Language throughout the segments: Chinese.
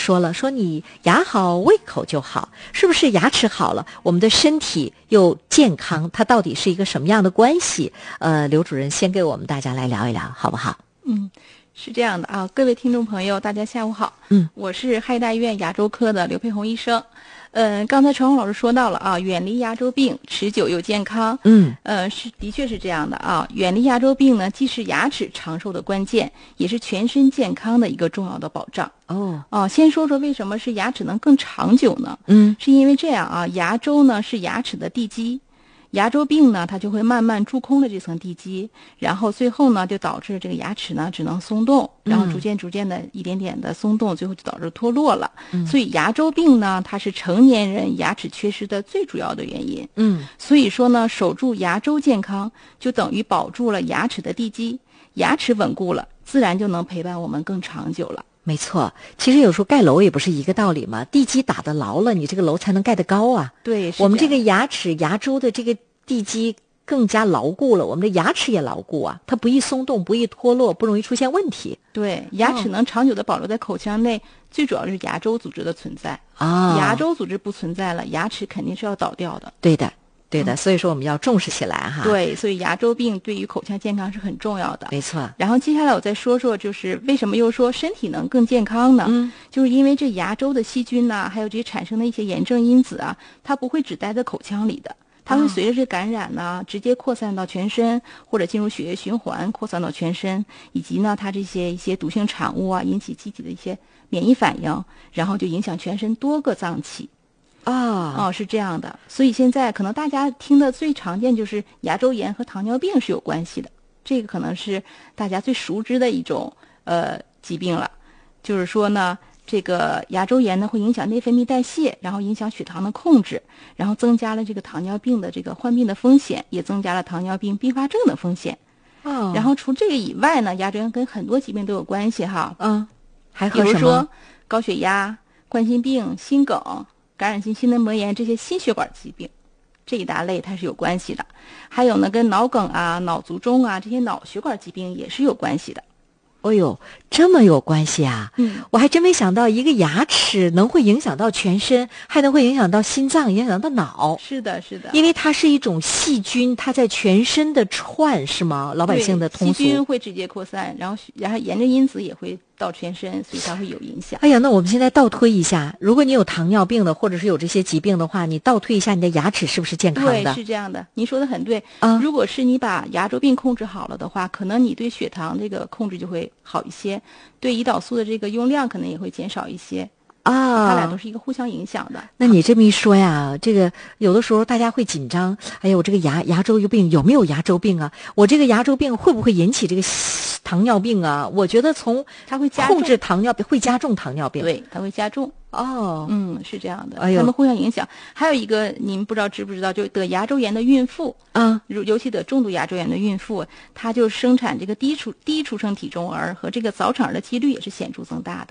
说了，说你牙好胃口就好，是不是牙齿好了，我们的身体又健康，它到底是一个什么样的关系？刘主任先给我们大家来聊一聊，好不好？ 是这样的啊，各位听众朋友，大家下午好。我是海大医院牙周科的刘佩红医生。刚才陈红老师说到了啊，远离牙周病，持久又健康。的确是这样的啊。远离牙周病呢，既是牙齿长寿的关键，也是全身健康的一个重要的保障。先说说为什么是牙齿能更长久呢？是因为这样啊，牙周呢是牙齿的地基。牙周病呢，它就会慢慢蛀空了这层地基，然后最后呢，就导致这个牙齿呢只能松动，然后逐渐的一点点的松动，最后就导致脱落了。所以牙周病呢，它是成年人牙齿缺失的最主要的原因。所以说呢，守住牙周健康，就等于保住了牙齿的地基，牙齿稳固了，自然就能陪伴我们更长久了。 没错，其实有时候盖楼也不是一个道理嘛，地基打得牢了，你这个楼才能盖得高啊。 对， 我们这个牙齿牙周的这个地基更加牢固了，我们的牙齿也牢固啊，它不易松动，不易脱落，不容易出现问题。 对，牙齿能长久的保留在口腔内，最主要是牙周组织的存在啊。牙周组织不存在了，牙齿肯定是要倒掉的。 对的，所以说我们要重视起来哈。 对，所以牙周病对于口腔健康是很重要的。 没错。 然后接下来我再说说，就是为什么又说身体能更健康呢？就是因为这牙周的细菌呐，还有这些产生的一些炎症因子啊，它不会只待在口腔里的，它会随着这感染呢，直接扩散到全身，或者进入血液循环扩散到全身，以及呢，它这些一些毒性产物啊，引起机体的一些免疫反应，然后就影响全身多个脏器。是这样的。所以现在可能大家听的最常见就是牙周炎和糖尿病是有关系的，这个可能是大家最熟知的一种疾病了。就是说呢，这个牙周炎呢会影响内分泌代谢，然后影响血糖的控制，然后增加了这个糖尿病的这个患病的风险，也增加了糖尿病并发症的风险。然后除这个以外呢，牙周炎跟很多疾病都有关系哈。 还和什么？ 比如说高血压、冠心病、心梗、感染性心内膜炎这些心血管疾病，这一大类它是有关系的。还有呢，跟脑梗啊、脑卒中啊这些脑血管疾病也是有关系的。 哦呦，这么有关系啊！我还真没想到，一个牙齿能会影响到全身，还能会影响到心脏，影响到脑。 是的， 因为它是一种细菌，它在全身的窜，是吗？老百姓的通俗。 细菌会直接扩散，然后炎症因子也会到全身，所以它会有影响。 哎呀，那我们现在倒推一下，如果你有糖尿病的，或者是有这些疾病的话，你倒推一下，你的牙齿是不是健康的？ 对，是这样的，您说的很对。如果是你把牙周病控制好了的话，可能你对血糖这个控制就会好一些，对胰岛素的这个用量可能也会减少一些。它俩都是一个互相影响的。 那你这么一说呀，这个有的时候大家会紧张，哎呀，我这个牙周病有没有牙周病啊？我这个牙周病会不会引起这个糖尿病啊？我觉得它会控制糖尿病，会加重糖尿病。 对，它会加重。是这样的。它们互相影响。还有一个您不知道知不知道，就得牙周炎的孕妇尤其得重度牙周炎的孕妇，她就生产这个低出生体重儿和这个早产儿的几率也是显著增大的。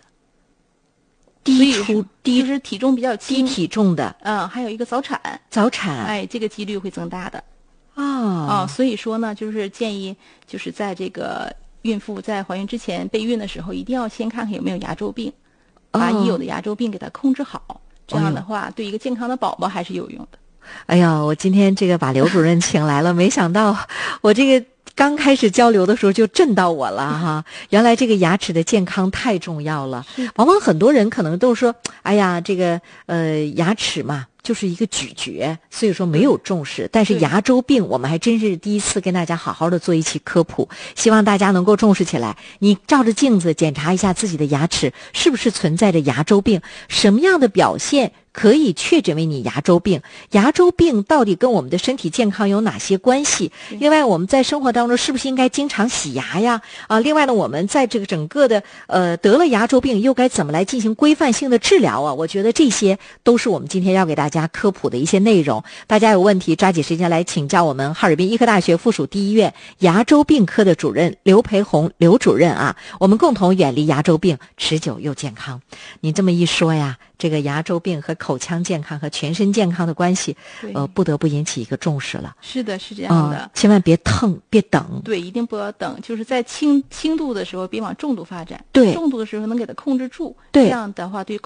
就是体重比较轻， 低体重的， 还有一个早产，这个几率会增大的。所以说呢，就是建议就是在这个孕妇在怀孕之前备孕的时候，一定要先看看有没有牙周病，把已有的牙周病给它控制好，这样的话对一个健康的宝宝还是有用的。 哎呀，我今天这个把刘主任请来了，没想到我这个刚开始交流的时候就震到我了哈！原来这个牙齿的健康太重要了。往往很多人可能都说，哎呀，这个牙齿嘛，就是一个咀嚼，所以说没有重视。但是牙周病我们还真是第一次跟大家好好的做一期科普，希望大家能够重视起来。你照着镜子检查一下自己的牙齿是不是存在着牙周病，什么样的表现可以确诊为你牙周病？牙周病到底跟我们的身体健康有哪些关系？另外，我们在生活当中是不是应该经常洗牙呀？另外呢，我们在这个整个的得了牙周病又该怎么来进行规范性的治疗啊？我觉得这些都是我们今天要给大家科普的一些内容。大家有问题抓紧时间来请教我们哈尔滨医科大学附属第一医院牙周病科的主任刘培红刘主任啊，我们共同远离牙周病，持久又健康。你这么一说呀，这个牙周病和口腔健康和全身健康的关系，不得不引起一个重视了。 是的，是这样的。 千万别疼，别等。 对，一定不要等，就是在轻度的时候别往重度发展。 对， 重度的时候能给它控制住。 对， 这样的话对